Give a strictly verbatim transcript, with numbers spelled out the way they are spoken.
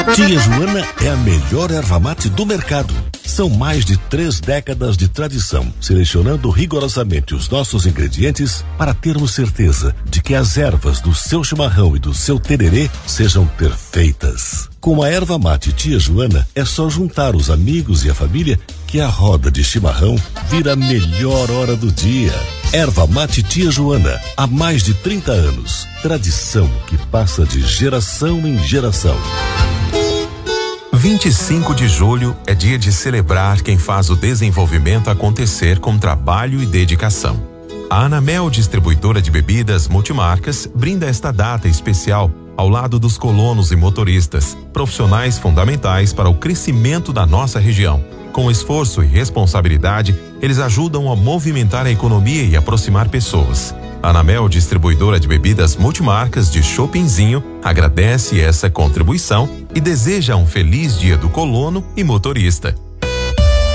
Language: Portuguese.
Tia Joana é a melhor erva mate do mercado. São mais de três décadas de tradição, selecionando rigorosamente os nossos ingredientes para termos certeza de que as ervas do seu chimarrão e do seu tererê sejam perfeitas. Com a erva mate Tia Joana, é só juntar os amigos e a família que a roda de chimarrão vira a melhor hora do dia. Erva mate Tia Joana, há mais de trinta anos. Tradição que passa de geração em geração. vinte e cinco de julho é dia de celebrar quem faz o desenvolvimento acontecer com trabalho e dedicação. A Anamel, distribuidora de bebidas multimarcas, brinda esta data especial ao lado dos colonos e motoristas, profissionais fundamentais para o crescimento da nossa região. Com esforço e responsabilidade, eles ajudam a movimentar a economia e aproximar pessoas. A Anamel, distribuidora de bebidas multimarcas de Chopinzinho, agradece essa contribuição e deseja um feliz dia do colono e motorista.